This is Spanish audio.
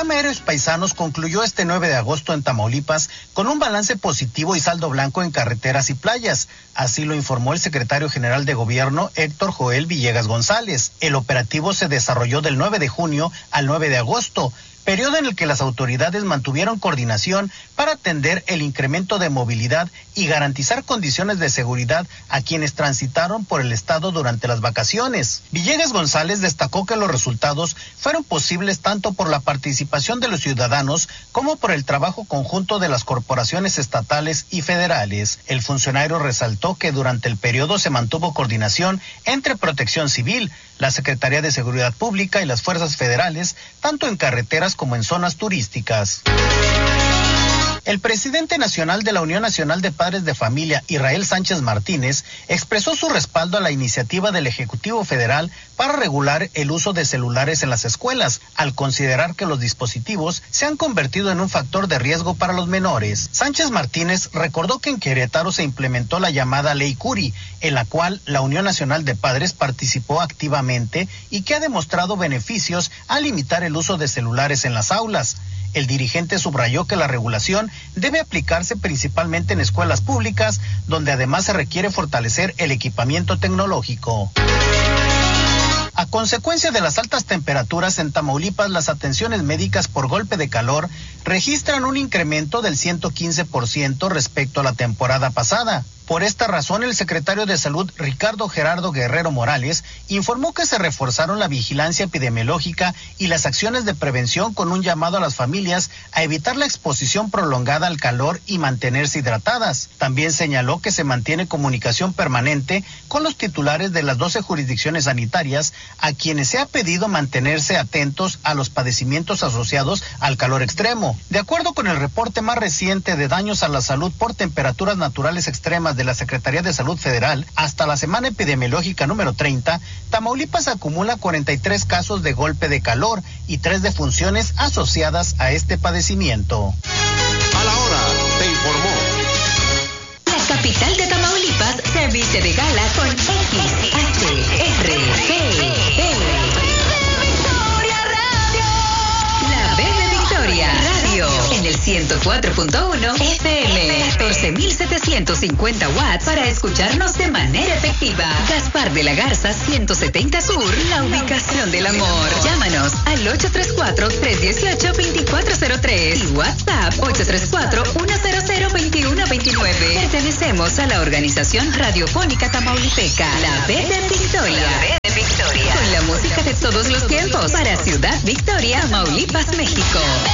programa Héroes Paisanos concluyó este 9 de agosto en Tamaulipas con un balance positivo y saldo blanco en carreteras y playas. Así lo informó el secretario general de Gobierno, Héctor Joel Villegas González. El operativo se desarrolló del 9 de junio al 9 de agosto, periodo en el que las autoridades mantuvieron coordinación para atender el incremento de movilidad y garantizar condiciones de seguridad a quienes transitaron por el estado durante las vacaciones. Villegas González destacó que los resultados fueron posibles tanto por la participación de los ciudadanos como por el trabajo conjunto de las corporaciones estatales y federales. El funcionario resaltó que durante el periodo se mantuvo coordinación entre Protección Civil, la Secretaría de Seguridad Pública y las fuerzas federales, tanto en carreteras como en zonas turísticas. El presidente nacional de la Unión Nacional de Padres de Familia, Israel Sánchez Martínez, expresó su respaldo a la iniciativa del Ejecutivo Federal para regular el uso de celulares en las escuelas, al considerar que los dispositivos se han convertido en un factor de riesgo para los menores. Sánchez Martínez recordó que en Querétaro se implementó la llamada Ley Curi, en la cual la Unión Nacional de Padres participó activamente y que ha demostrado beneficios al limitar el uso de celulares en las aulas. El dirigente subrayó que la regulación debe aplicarse principalmente en escuelas públicas, donde además se requiere fortalecer el equipamiento tecnológico. A consecuencia de las altas temperaturas en Tamaulipas, las atenciones médicas por golpe de calor registran un incremento del 115% respecto a la temporada pasada. Por esta razón, el secretario de Salud, Ricardo Gerardo Guerrero Morales, informó que se reforzaron la vigilancia epidemiológica y las acciones de prevención con un llamado a las familias a evitar la exposición prolongada al calor y mantenerse hidratadas. También señaló que se mantiene comunicación permanente con los titulares de las 12 jurisdicciones sanitarias, a quienes se ha pedido mantenerse atentos a los padecimientos asociados al calor extremo. De acuerdo con el reporte más reciente de daños a la salud por temperaturas naturales extremas de la Secretaría de Salud Federal, hasta la semana epidemiológica número 30, Tamaulipas acumula 43 casos de golpe de calor y 3 defunciones asociadas a este padecimiento. A la hora, te informó. La capital de Tamaulipas se viste de gala con XHRGE. La B de Victoria Radio en el 104.1 FM, 14,750 watts para escucharnos de manera efectiva. Gaspar de la Garza 170 Sur, la ubicación del amor. Llámanos al 834-318-2403 y WhatsApp 834-100-2129. Pertenecemos a la organización radiofónica tamaulipeca, La B de Victoria. La B de Victoria. Con la música de todos los tiempos para Ciudad Victoria, Tamaulipas, México.